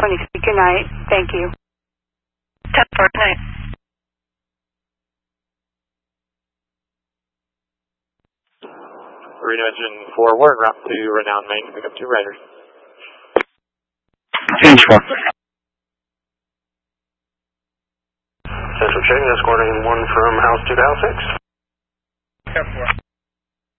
Good night. Thank you. 10-4, good night. Reno engine 4, we're en route to Renown, Maine, pick up 2 riders. Change 4. Central Chain, escorting 1 from house 2 to house 6. 10-4.